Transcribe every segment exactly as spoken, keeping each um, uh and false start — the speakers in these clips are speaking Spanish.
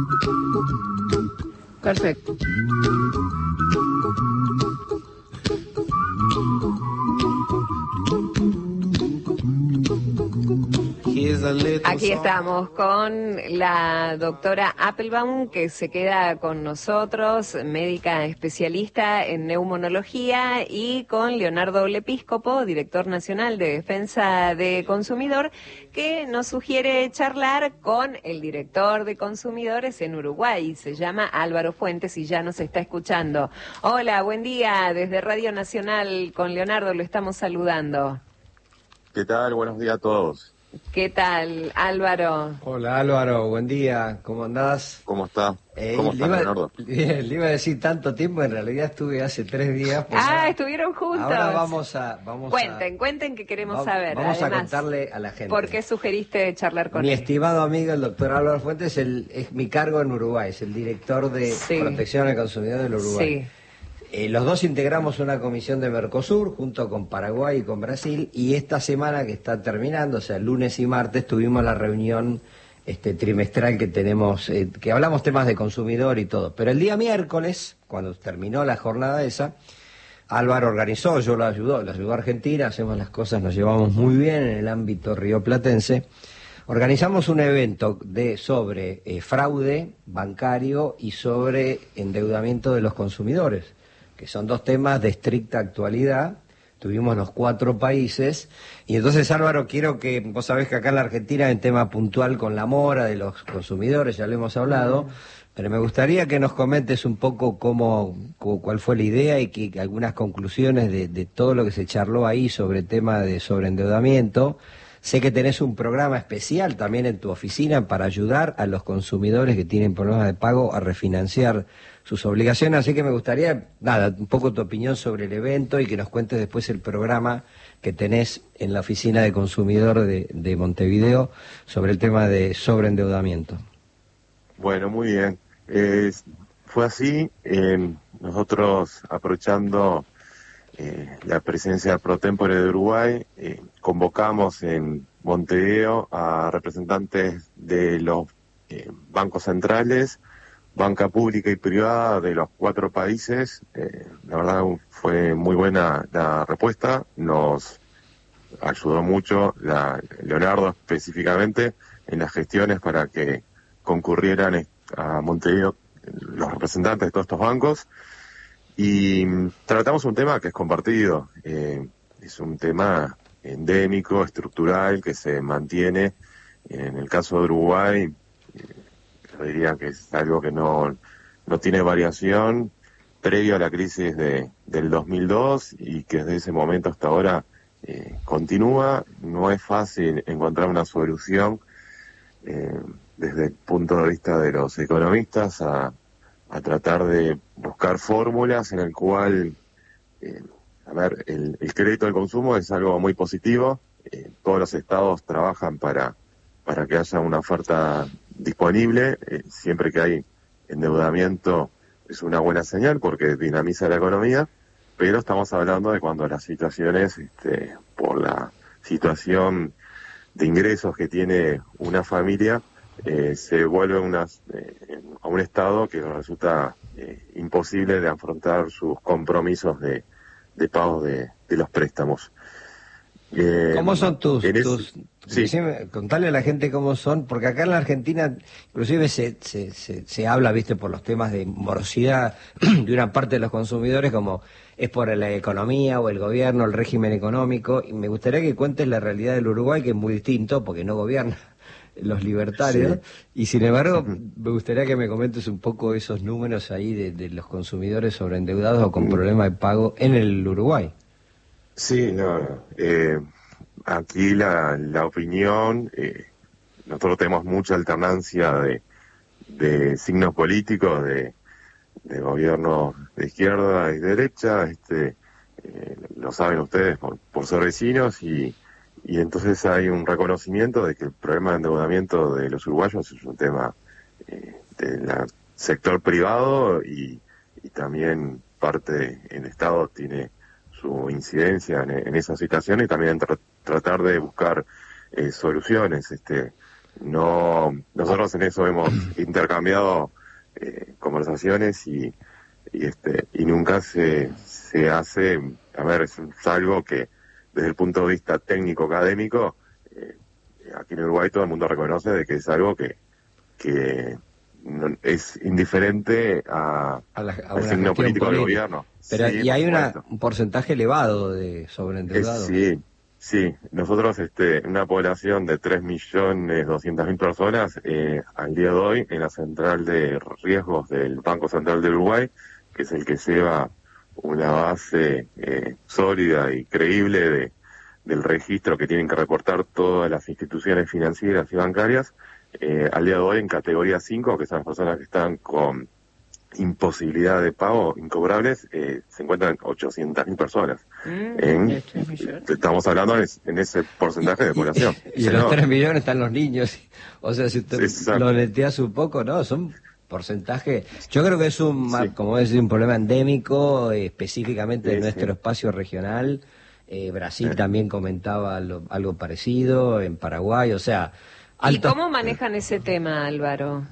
Perfecto. Aquí estamos con la doctora Appelbaum, que se queda con nosotros, médica especialista en neumonología, y con Leonardo Lepíscopo, director nacional de Defensa de Consumidor, que nos sugiere charlar con el director de consumidores en Uruguay. Se llama Álvaro Fuentes y ya nos está escuchando. Hola, buen día. Desde Radio Nacional con Leonardo lo estamos saludando. ¿Qué tal? Buenos días a todos. ¿Qué tal, Álvaro? Hola, Álvaro, buen día, ¿cómo andás? ¿Cómo está? Eh, ¿Cómo le estás, iba, Leonardo? Le, le iba a decir tanto tiempo, en realidad estuve hace tres días. Pues ah, ahora, estuvieron juntos. Ahora vamos a... Vamos cuenten, a, cuenten que queremos va, saber. Vamos Además, a contarle a la gente. ¿Por qué sugeriste charlar con mi él? Mi estimado amigo, el doctor Álvaro Fuentes, el, es mi cargo en Uruguay, es el director de sí. Protección al Consumidor del Uruguay. Sí. Eh, los dos integramos una comisión de Mercosur junto con Paraguay y con Brasil, y esta semana que está terminando, o sea, lunes y martes, tuvimos la reunión este, trimestral que tenemos, eh, que hablamos temas de consumidor y todo. Pero el día miércoles, cuando terminó la jornada esa, Álvaro organizó, yo lo ayudó, lo ayudó a Argentina, hacemos las cosas, nos llevamos muy bien en el ámbito rioplatense. Organizamos un evento de sobre eh, fraude bancario y sobre endeudamiento de los consumidores, que son dos temas de estricta actualidad. Tuvimos los cuatro países, y entonces, Álvaro, quiero que, vos sabés que acá en la Argentina hay un tema puntual con la mora de los consumidores, ya lo hemos hablado, pero me gustaría que nos comentes un poco cómo, cuál fue la idea y que algunas conclusiones de, de todo lo que se charló ahí sobre el tema de sobreendeudamiento. Sé que tenés un programa especial también en tu oficina para ayudar a los consumidores que tienen problemas de pago a refinanciar sus obligaciones, así que me gustaría, nada, un poco tu opinión sobre el evento y que nos cuentes después el programa que tenés en la oficina de consumidor de, de Montevideo sobre el tema de sobreendeudamiento. Bueno, muy bien. Eh, fue así, eh, nosotros aprovechando eh, la presencia pro tempore de Uruguay, eh, convocamos en Montevideo a representantes de los eh, bancos centrales, banca pública y privada de los cuatro países. Eh, la verdad fue muy buena la respuesta, nos ayudó mucho la, Leonardo específicamente en las gestiones para que concurrieran a Montevideo los representantes de todos estos bancos, y tratamos un tema que es compartido, eh, es un tema endémico, estructural, que se mantiene. En el caso de Uruguay, eh, yo diría que es algo que no, no tiene variación previo a la crisis de, del dos mil dos, y que desde ese momento hasta ahora eh, continúa. No es fácil encontrar una solución eh, desde el punto de vista de los economistas a, a tratar de buscar fórmulas en el cual, eh, a ver, el, el crédito al consumo es algo muy positivo. Eh, todos los estados trabajan para, para que haya una oferta disponible. Eh, siempre que hay endeudamiento es una buena señal porque dinamiza la economía, pero estamos hablando de cuando las situaciones, este, por la situación de ingresos que tiene una familia, eh, se vuelve unas, eh, a un estado que resulta eh, imposible de afrontar sus compromisos de, de pago de, de los préstamos. Eh, ¿Cómo son tus, eres, tus sí. decime, contarle a la gente cómo son, porque acá en la Argentina inclusive se, se, se, se habla, viste, por los temas de morosidad de una parte de los consumidores, como es por la economía o el gobierno, el régimen económico, y me gustaría que cuentes la realidad del Uruguay, que es muy distinto, porque no gobierna los libertarios, sí. Y sin embargo me gustaría que me comentes un poco esos números ahí de, de los consumidores sobreendeudados o con problemas de pago en el Uruguay. Sí, no, no. Eh, aquí la, la opinión, eh, nosotros tenemos mucha alternancia de, de signos políticos, de, de gobierno de izquierda y derecha, este, eh, lo saben ustedes por, por ser vecinos, y, y entonces hay un reconocimiento de que el problema de endeudamiento de los uruguayos es un tema eh, del sector privado, y, y también parte del Estado tiene su incidencia en, en esa situación, y también tra tratar de buscar eh, soluciones. Este, no, nosotros en eso hemos intercambiado eh, conversaciones y, y este y nunca se se hace, a ver, es, es algo que desde el punto de vista técnico académico eh, aquí en Uruguay todo el mundo reconoce de que es algo que que no, es indiferente a, a la, a al signo político del gobierno. Pero sí, y hay una, un porcentaje elevado de sobreendeudados. Sí, sí. Nosotros, este, una población de tres millones doscientas mil personas, eh, al día de hoy, en la central de riesgos del Banco Central del Uruguay, que es el que lleva una base eh, sólida y creíble de, del registro que tienen que reportar todas las instituciones financieras y bancarias, eh, al día de hoy en categoría cinco, que son las personas que están con imposibilidad de pago, incobrables, eh, se encuentran ochocientas mil personas. Mm, en, estamos hablando en, en ese porcentaje de población. Y, y en los tres millones están los niños. O sea, si usted Exacto. lo neteas un poco, ¿no? Son porcentaje. Yo creo que es un, sí. como decir, un problema endémico, eh, específicamente sí, de nuestro sí. espacio regional. Eh, Brasil sí. también comentaba lo, algo parecido, en Paraguay, o sea... Alto... ¿Y cómo manejan ese tema, Álvaro?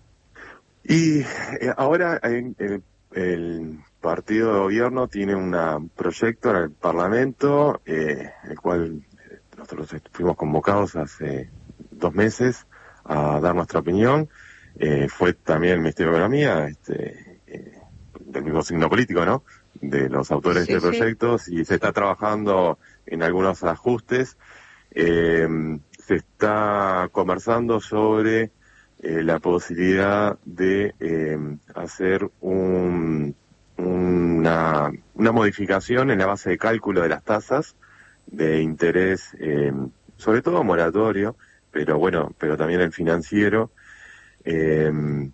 Y eh, ahora el, el, el partido de gobierno tiene un proyecto en el Parlamento, eh, el cual nosotros fuimos convocados hace dos meses a dar nuestra opinión. Eh, fue también el Ministerio de Economía, este, eh, del mismo signo político, ¿no?, de los autores sí, de este sí. proyecto, y se está trabajando en algunos ajustes. Eh, se está conversando sobre Eh, la posibilidad de eh, hacer un, una, una modificación en la base de cálculo de las tasas de interés, eh, sobre todo moratorio, pero bueno, pero también el financiero, eh,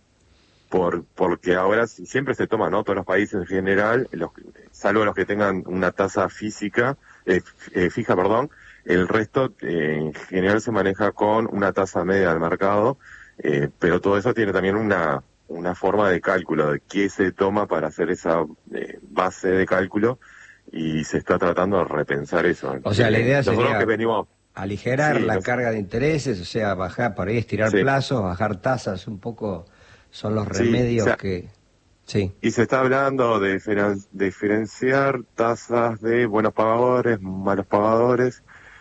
por porque ahora siempre se toma, ¿no?, todos los países en general, los, salvo los que tengan una tasa física, eh, eh, fija, perdón, el resto eh, en general se maneja con una tasa media del mercado. Eh, pero todo eso tiene también una una forma de cálculo de qué se toma para hacer esa eh, base de cálculo, y se está tratando de repensar eso. O sea, la idea sería que venimos, aligerar sí, la nos... carga de intereses, o sea, bajar, por ahí estirar sí. plazos, bajar tasas, un poco son los remedios sí, o sea, que... Sí. Y se está hablando de diferen... diferenciar tasas de buenos pagadores, malos pagadores,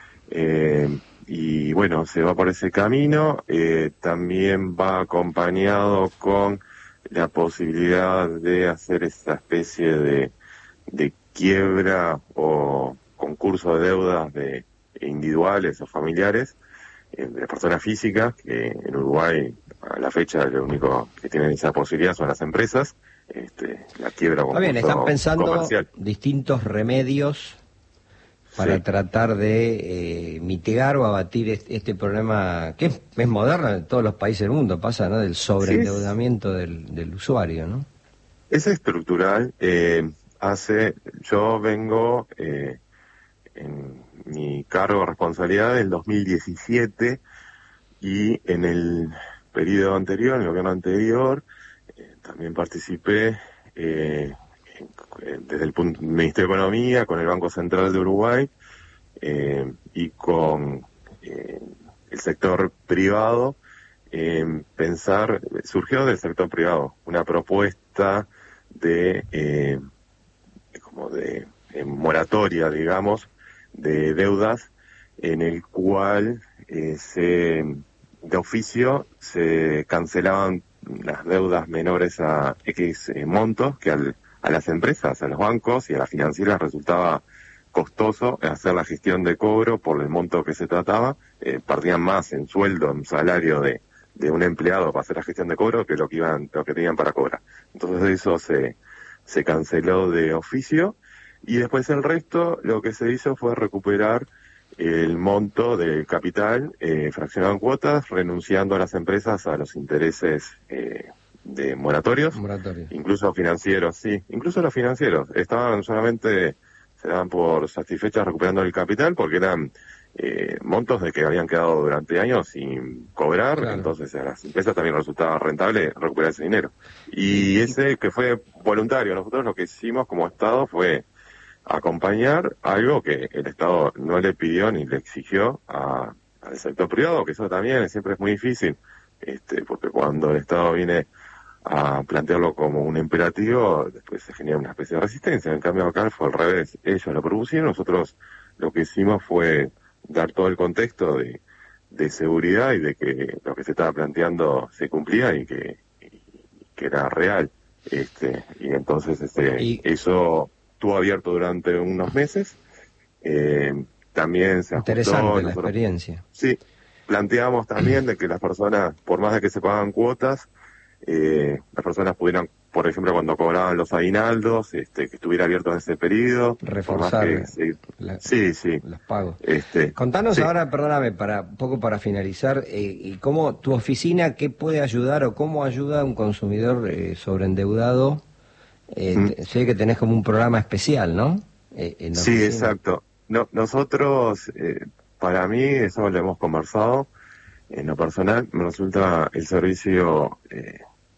eh, y bueno, se va por ese camino. Eh, también va acompañado con la posibilidad de hacer esa especie de, de quiebra o concurso de deudas de individuales o familiares, eh, de personas físicas, que en Uruguay a la fecha lo único que tienen esa posibilidad son las empresas. Este, la quiebra o concurso bien, están pensando comercial. Distintos remedios para sí. tratar de eh, mitigar o abatir este, este problema que es, es moderno en todos los países del mundo, pasa, ¿no?, del sobreendeudamiento sí, del, del usuario, ¿no? Es estructural. Eh, hace, yo vengo eh, en mi cargo de responsabilidad del dos mil diecisiete, y en el periodo anterior, en el gobierno anterior, eh, también participé eh, desde el punto, Ministerio de Economía, con el Banco Central de Uruguay, eh, y con eh, el sector privado, eh, pensar, surgió del sector privado una propuesta de eh, como de, de moratoria, digamos, de deudas, en el cual eh, se de oficio se cancelaban las deudas menores a X eh, montos, que al a las empresas, a los bancos y a las financieras resultaba costoso hacer la gestión de cobro por el monto que se trataba. Eh, perdían más en sueldo, en salario de, de un empleado para hacer la gestión de cobro que lo que iban, lo que tenían para cobrar. Entonces eso se, se canceló de oficio, y después el resto lo que se hizo fue recuperar el monto del capital eh, fraccionado en cuotas, renunciando a las empresas a los intereses eh, de moratorios, Moratorio. Incluso financieros, sí, incluso los financieros estaban solamente, se daban por satisfechas recuperando el capital, porque eran eh, montos de que habían quedado durante años sin cobrar, claro. Entonces a las empresas también resultaba rentable recuperar ese dinero. Y ese que fue voluntario, nosotros lo que hicimos como Estado fue acompañar algo que el Estado no le pidió ni le exigió a, al sector privado, que eso también siempre es muy difícil, este, porque cuando el Estado viene a plantearlo como un imperativo, después se genera una especie de resistencia. En cambio acá fue al revés, ellos lo propusieron, nosotros lo que hicimos fue dar todo el contexto de, de seguridad y de que lo que se estaba planteando se cumplía y que, y, que era real. Este, y entonces este, y... eso estuvo abierto durante unos meses. Eh, también se ajustó. Interesante la nosotros, experiencia. Sí, planteamos también de que las personas, por más de que se pagan cuotas, eh, las personas pudieran, por ejemplo, cuando cobraban los aguinaldos, este, que estuviera abierto en ese periodo. Reforzar que, sí, la, sí, sí. los pagos. Este, Contanos sí. ahora, perdóname, para un poco para finalizar, eh, y cómo tu oficina, qué puede ayudar o cómo ayuda a un consumidor eh, sobreendeudado. Eh, mm. te, sé que tenés como un programa especial, ¿no? Eh, en la sí, oficina. Exacto. No, nosotros, eh, para mí, eso lo hemos conversado. En lo personal, me resulta el servicio eh,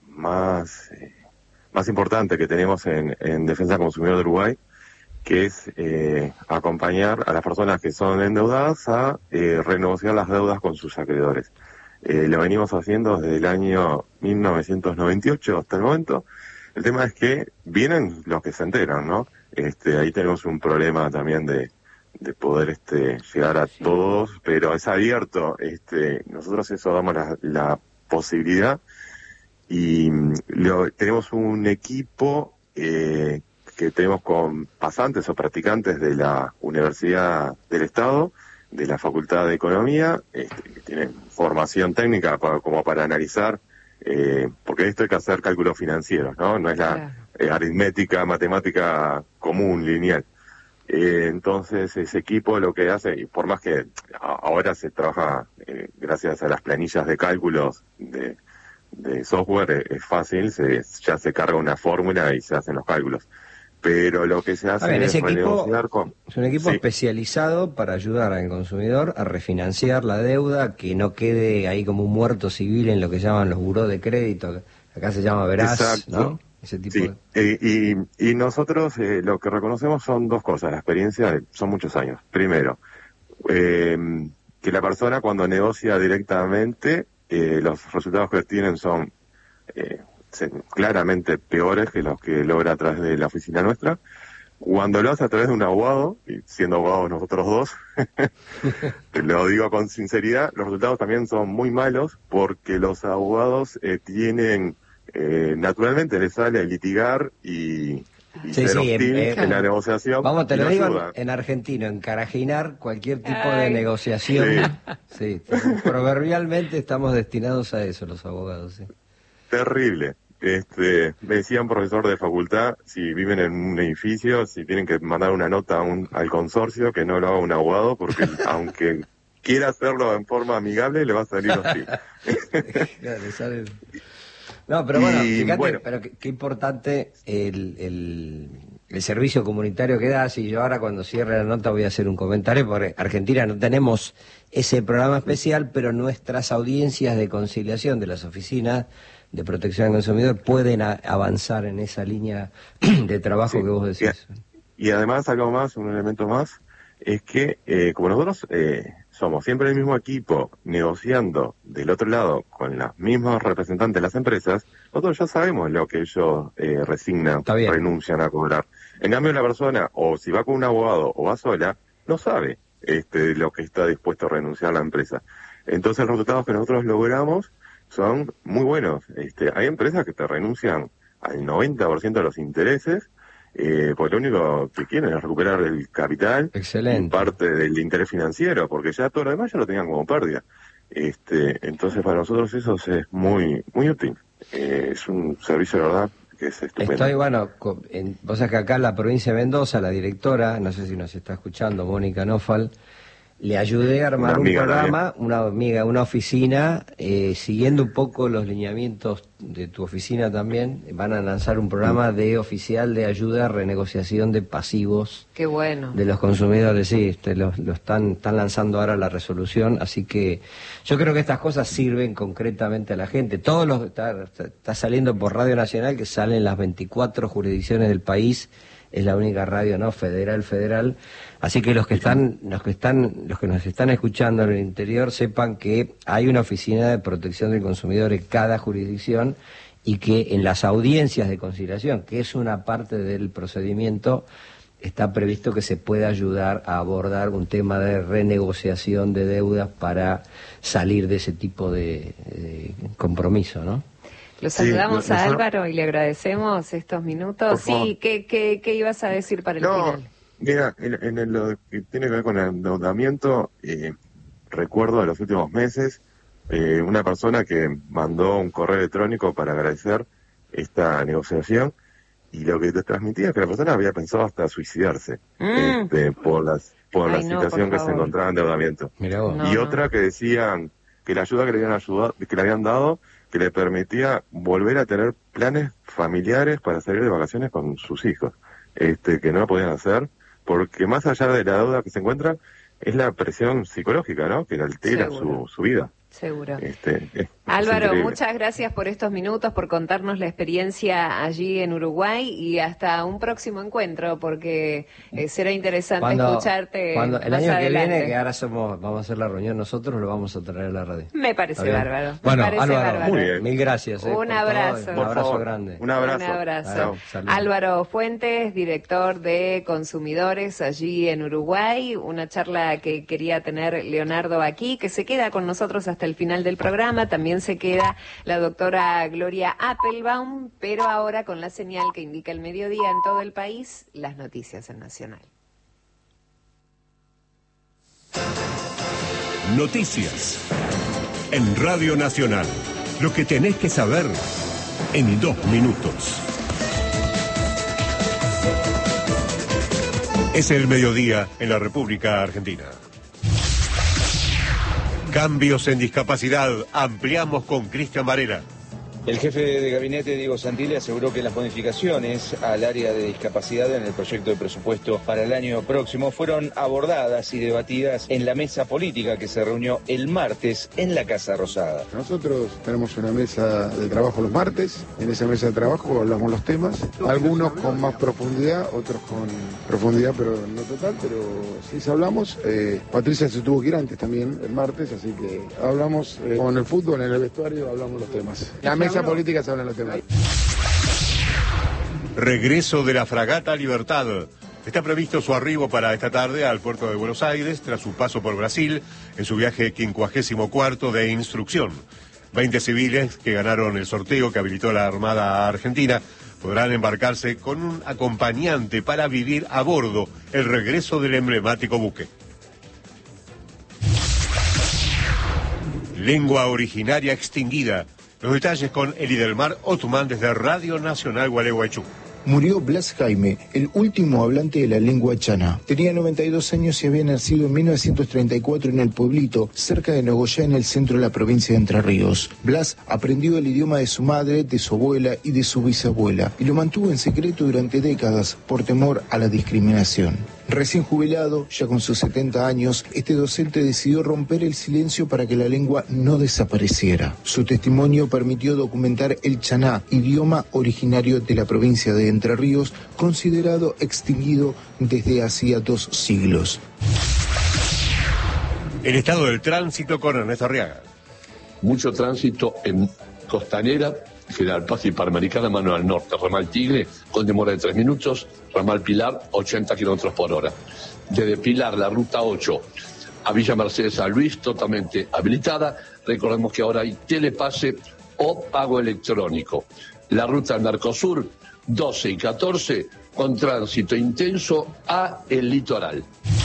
más eh, más importante que tenemos en, en Defensa del Consumidor de Uruguay, que es eh, acompañar a las personas que son endeudadas a eh, renegociar las deudas con sus acreedores. Eh, lo venimos haciendo desde el año mil novecientos noventa y ocho hasta el momento. El tema es que vienen los que se enteran, ¿no? Este, ahí tenemos un problema también de, de poder este, llegar a todos, pero es abierto. Este, nosotros eso damos la, la posibilidad y lo, tenemos un equipo eh, que tenemos con pasantes o practicantes de la Universidad del Estado, de la Facultad de Economía, este, que tienen formación técnica para, como para analizar, eh, porque esto hay que hacer cálculos financieros, ¿no? No es la claro. eh, aritmética, matemática común, lineal. Eh, entonces ese equipo lo que hace, y por más que ahora se trabaja eh, gracias a las planillas de cálculos de de software, es fácil, se, ya se carga una fórmula y se hacen los cálculos. Pero lo que se hace ver, es renegociar con... Es un equipo sí. especializado para ayudar al consumidor a refinanciar la deuda, que no quede ahí como un muerto civil en lo que llaman los buró de crédito, acá se llama veraz, Exacto. ¿no? Ese tipo sí. de... y, y, y nosotros eh, lo que reconocemos son dos cosas, la experiencia son muchos años. Primero, eh, que la persona cuando negocia directamente, Eh, los resultados que tienen son eh, claramente peores que los que logra a través de la oficina nuestra. Cuando lo hace a través de un abogado, y siendo abogados nosotros dos, lo digo con sinceridad, los resultados también son muy malos porque los abogados eh, tienen, eh, naturalmente les sale litigar y... y sí, ser sí, hostil eh, en la negociación. Vamos, te lo digo ayuda. en argentino, encarajinar cualquier tipo Ay. de negociación. Sí. sí, proverbialmente estamos destinados a eso los abogados. Sí. Terrible. Este, me decía un profesor de facultad, si viven en un edificio, si tienen que mandar una nota a un, al consorcio, que no lo haga un abogado, porque aunque quiera hacerlo en forma amigable, le va a salir hostil. Claro, sale... No, pero bueno, y, fíjate, bueno. pero qué, qué importante el, el, el servicio comunitario que das, y yo ahora cuando cierre la nota voy a hacer un comentario, porque Argentina no tenemos ese programa especial, pero nuestras audiencias de conciliación de las oficinas de protección al consumidor pueden a, avanzar en esa línea de trabajo sí. que vos decís. Y, y además, algo más, un elemento más, es que eh, como nosotros eh, somos siempre el mismo equipo negociando del otro lado con los mismos representantes de las empresas, nosotros ya sabemos lo que ellos eh, resignan, renuncian a cobrar. En cambio la persona, o si va con un abogado o va sola, no sabe este, lo que está dispuesto a renunciar a la empresa. Entonces los resultados que nosotros logramos son muy buenos. Este, hay empresas que te renuncian al noventa por ciento de los intereses, Eh, porque lo único que quieren es recuperar el capital Excelente. y parte del interés financiero, porque ya todo lo demás ya lo tenían como pérdida. Este, entonces para nosotros eso es muy muy útil. Eh, es un servicio, de verdad, que es estupendo. Estoy, bueno, en, vos sabés que acá en la provincia de Mendoza, la directora, no sé si nos está escuchando, Mónica Nofal, le ayudé a armar un programa, también. una amiga, una oficina, eh, siguiendo un poco los lineamientos de tu oficina también, van a lanzar un programa de oficial de ayuda a renegociación de pasivos. Qué bueno. De los consumidores, sí, este, lo, lo están, están lanzando ahora la resolución, así que yo creo que estas cosas sirven concretamente a la gente. Todos los, está, está saliendo por Radio Nacional que salen las veinticuatro jurisdicciones del país es la única radio no federal federal. Así que los que están, los que están, los que nos están escuchando en el interior sepan que hay una oficina de protección del consumidor en cada jurisdicción y que en las audiencias de conciliación, que es una parte del procedimiento, está previsto que se pueda ayudar a abordar un tema de renegociación de deudas para salir de ese tipo de, de compromiso, ¿no? Los saludamos sí, a nosotros... Álvaro y le agradecemos estos minutos. Sí, ¿qué, qué, ¿qué ibas a decir para el no, final? Mira, en, en el, lo que tiene que ver con el endeudamiento, eh, recuerdo de los últimos meses, eh, una persona que mandó un correo electrónico para agradecer esta negociación, y lo que te transmitía es que la persona había pensado hasta suicidarse mm. este, por las por Ay, la no, situación por que se encontraba en endeudamiento. Mirá vos. Y no, otra no. que decían que la ayuda que le habían ayudado, que le habían dado, que le permitía volver a tener planes familiares para salir de vacaciones con sus hijos, este, que no lo podían hacer, porque más allá de la deuda que se encuentra, es la presión psicológica, ¿no? Que le altera su, su vida. Seguro. Este, es, Álvaro, es muchas gracias por estos minutos, por contarnos la experiencia allí en Uruguay y hasta un próximo encuentro, porque eh, será interesante cuando, escucharte. Cuando el más año adelante. que viene, que ahora somos, vamos a hacer la reunión nosotros, lo vamos a traer a la radio. Me parece bárbaro. Me bueno, parece Álvaro, bárbaro. Muy bien. Mil gracias. Eh, un abrazo. Un abrazo favor. grande. Un abrazo. Un abrazo. Claro, Álvaro Fuentes, director de Consumidores allí en Uruguay. Una charla que quería tener Leonardo aquí, que se queda con nosotros hasta el final del programa. También se queda la doctora Gloria Appelbaum, pero ahora con la señal que indica el mediodía en todo el país, las noticias en Nacional. Noticias en Radio Nacional. Lo que tenés que saber en dos minutos. Es el mediodía en la República Argentina. Cambios en discapacidad. Ampliamos con Cristian Varela. El jefe de gabinete, Diego Santilli, aseguró que las modificaciones al área de discapacidad en el proyecto de presupuesto para el año próximo fueron abordadas y debatidas en la mesa política que se reunió el martes en la Casa Rosada. Nosotros tenemos una mesa de trabajo los martes. En esa mesa de trabajo hablamos los temas, algunos con más profundidad, otros con profundidad pero no total, pero sí hablamos. Eh, Patricia se tuvo que ir antes también el martes, así que hablamos eh, con el fútbol, en el vestuario hablamos los temas. La mesa política se hablan los temas. Regreso de la fragata Libertad. Está previsto su arribo para esta tarde al puerto de Buenos Aires tras su paso por Brasil en su viaje quincuagésimo cuarto de instrucción. Veinte civiles que ganaron el sorteo que habilitó la Armada Argentina podrán embarcarse con un acompañante para vivir a bordo el regreso del emblemático buque. Lengua originaria extinguida. Los detalles con Elidelmar Otumán desde Radio Nacional Gualeguaychú. Murió Blas Jaime, el último hablante de la lengua chana. Tenía noventa y dos años y había nacido en mil novecientos treinta y cuatro en el pueblito, cerca de Nogoyá, en el centro de la provincia de Entre Ríos. Blas aprendió el idioma de su madre, de su abuela y de su bisabuela, y lo mantuvo en secreto durante décadas por temor a la discriminación. Recién jubilado, ya con sus setenta años, este docente decidió romper el silencio para que la lengua no desapareciera. Su testimonio permitió documentar el chaná, idioma originario de la provincia de Entre Ríos, considerado extinguido desde hacía dos siglos. El estado del tránsito con Ernesto Arriaga. Mucho tránsito en Costanera, General Paz y Panamericana, mano al norte. Ramal Tigre, con demora de tres minutos. Ramal Pilar, ochenta kilómetros por hora. Desde Pilar, la ruta ocho, a Villa Mercedes San Luis, totalmente habilitada. Recordemos que ahora hay telepase o pago electrónico. La ruta Mercosur, doce y catorce, con tránsito intenso a el litoral.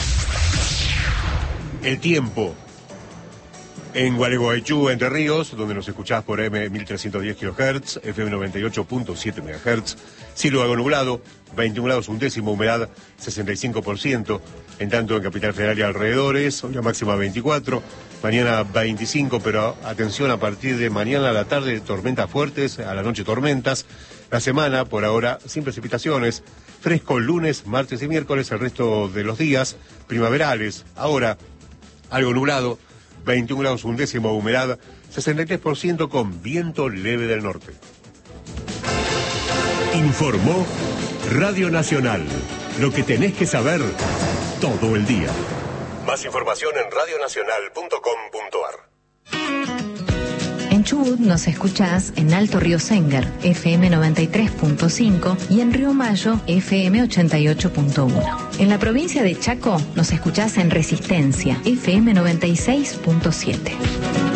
El tiempo. En Gualeguaychú, Entre Ríos, donde nos escuchás por M mil trescientos diez kilohertz, F M noventa y ocho punto siete megahertz, cielo algo nublado, veintiún grados un décimo, humedad sesenta y cinco por ciento, en tanto en Capital Federal y alrededores, hoy la máxima veinticuatro, mañana veinticinco, pero atención, a partir de mañana a la tarde tormentas fuertes, a la noche tormentas, la semana por ahora sin precipitaciones, fresco lunes, martes y miércoles, el resto de los días primaverales, ahora algo nublado, veintiún grados un décimo, humedad sesenta y tres por ciento con viento leve del norte. Informó Radio Nacional. Lo que tenés que saber todo el día. Más información en radio nacional punto com punto a r. En Chubut nos escuchás en Alto Río Senguer, F M noventa y tres punto cinco, y en Río Mayo, F M ochenta y ocho punto uno. En la provincia de Chaco nos escuchás en Resistencia, F M noventa y seis punto siete.